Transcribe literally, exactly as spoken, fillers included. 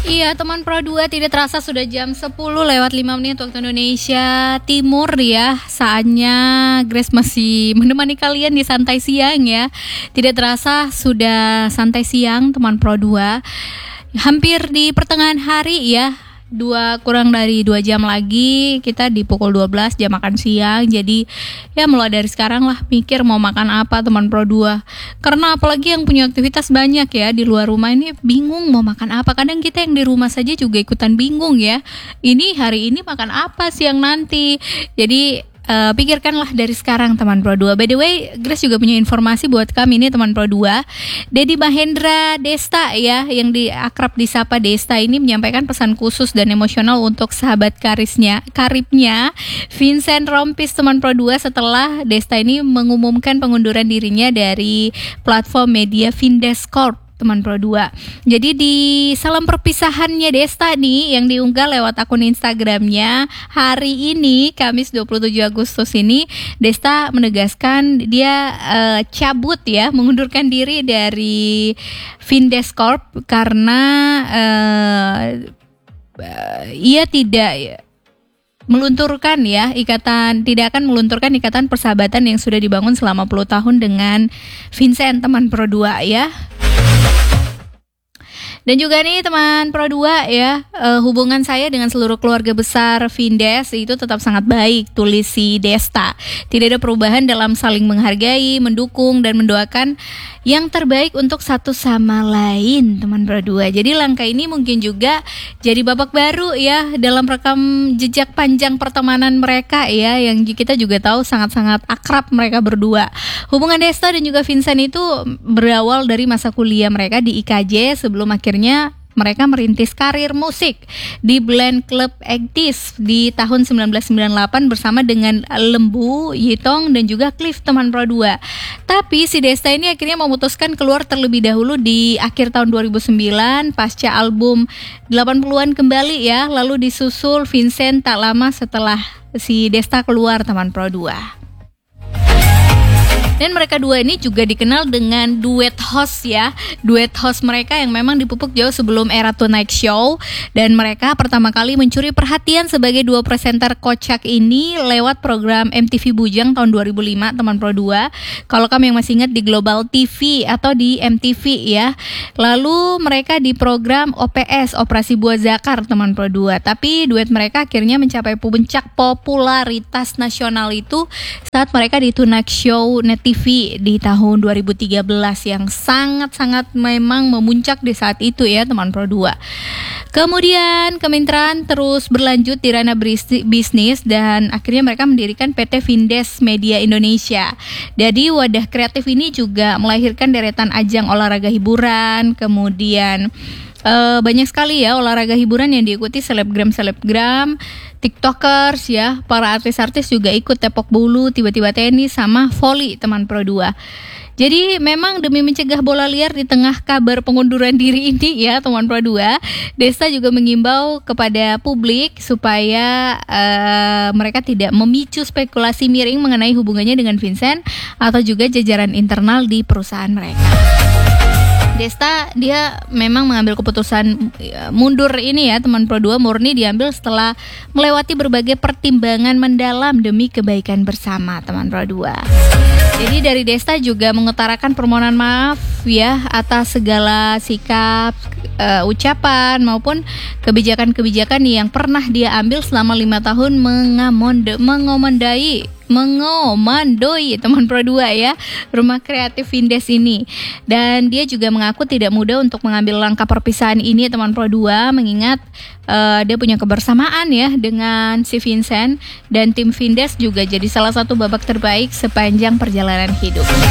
Iya, teman Pro dua, tidak terasa sudah jam sepuluh lewat lima menit waktu Indonesia Timur ya. Saatnya Grace masih menemani kalian di santai siang ya. Tidak terasa sudah santai siang teman Pro dua. Hampir di pertengahan hari ya. Dua kurang dari dua jam lagi kita di pukul dua belas jam makan siang. Jadi ya mulai dari sekarang lah mikir mau makan apa teman Pro dua. Karena apalagi yang punya aktivitas banyak ya di luar rumah ini bingung mau makan apa. Kadang kita yang di rumah saja juga ikutan bingung ya. Ini hari ini makan apa siang nanti. Jadi Uh, pikirkanlah dari sekarang teman Pro dua. By the way, Grace juga punya informasi buat kami ini teman Pro dua. Dedi Mahendra Desta ya, yang di akrab disapa Desta ini menyampaikan pesan khusus dan emosional untuk sahabat karisnya, karibnya Vincent Rompis teman Pro dua setelah Desta ini mengumumkan pengunduran dirinya dari platform media Vindescorp teman Pro dua. Jadi di salam perpisahannya Desta nih yang diunggah lewat akun Instagramnya hari ini Kamis dua puluh tujuh Agustus ini, Desta menegaskan dia uh, cabut ya, mengundurkan diri dari Vindescorp karena uh, uh, ia tidak melunturkan ya ikatan tidak akan melunturkan ikatan persahabatan yang sudah dibangun selama puluh tahun dengan Vincent teman Pro dua ya. Dan juga nih teman Pro dua ya, uh, hubungan saya dengan seluruh keluarga besar Vindes itu tetap sangat baik, tulis si Desta. Tidak ada perubahan dalam saling menghargai, mendukung dan mendoakan yang terbaik untuk satu sama lain teman Pro dua. Jadi langkah ini mungkin juga jadi babak baru ya dalam rekam jejak panjang pertemanan mereka ya, yang kita juga tahu sangat-sangat akrab mereka berdua. Hubungan Desta dan juga Vincent itu berawal dari masa kuliah mereka di I K J sebelum akhirnya mereka merintis karir musik di Blend Club Actis di tahun sembilan belas sembilan puluh delapan bersama dengan Lembu, Yitong dan juga Cliff teman Pro dua. Tapi si Desta ini akhirnya memutuskan keluar terlebih dahulu di akhir tahun dua ribu sembilan pasca album delapan puluhan kembali ya, lalu disusul Vincent tak lama setelah si Desta keluar teman Pro dua. Dan mereka dua ini juga dikenal dengan duet host ya. Duet host mereka yang memang dipupuk jauh sebelum era Tonight Show. Dan mereka pertama kali mencuri perhatian sebagai dua presenter kocak ini lewat program M T V Bujang tahun dua ribu lima teman Pro dua. Kalau kamu yang masih ingat di Global T V atau di M T V ya. Lalu mereka di program O P S, Operasi Buah Zakar teman Pro dua. Tapi duet mereka akhirnya mencapai puncak popularitas nasional itu saat mereka di Tonight Show Net T V di tahun dua ribu tiga belas yang sangat-sangat memang memuncak di saat itu ya teman Pro dua. Kemudian kemitraan terus berlanjut di ranah bisnis dan akhirnya mereka mendirikan P T Vindes Media Indonesia. Jadi wadah kreatif ini juga melahirkan deretan ajang olahraga hiburan, kemudian Uh, banyak sekali ya olahraga hiburan yang diikuti selebgram-selebgram, tiktokers ya, para artis-artis juga ikut tepok bulu, tiba-tiba tenis sama voli teman Pro dua. Jadi memang demi mencegah bola liar di tengah kabar pengunduran diri ini ya teman Pro dua, Desta juga mengimbau kepada publik supaya uh, mereka tidak memicu spekulasi miring mengenai hubungannya dengan Vincent atau juga jajaran internal di perusahaan mereka. Desta dia memang mengambil keputusan mundur ini ya teman Pro dua murni diambil setelah melewati berbagai pertimbangan mendalam demi kebaikan bersama teman Pro dua. Jadi dari Desta juga mengutarakan permohonan maaf ya atas segala sikap, uh, ucapan maupun kebijakan-kebijakan yang pernah dia ambil selama lima tahun mengamonde, mengomandai mengomandoi teman Pro dua ya rumah kreatif Vindes ini. Dan dia juga mengaku tidak mudah untuk mengambil langkah perpisahan ini teman Pro dua, mengingat uh, dia punya kebersamaan ya dengan si Vincent dan tim Vindes juga jadi salah satu babak terbaik sepanjang perjalanan hidup.